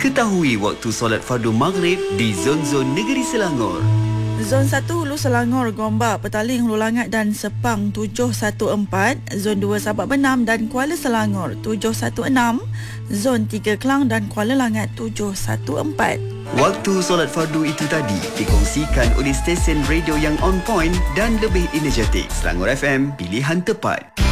Ketahui waktu solat fardu maghrib di zon-zon negeri Selangor. Zon 1 Hulu Selangor, Gombak, Petaling, Hulu Langat dan Sepang 714. Zon 2 Sabak Benam dan Kuala Selangor 716. Zon 3 Kelang dan Kuala Langat 714. Waktu solat fardu itu tadi dikongsikan oleh stesen radio yang on point dan lebih energetik. Selangor FM, pilihan tepat.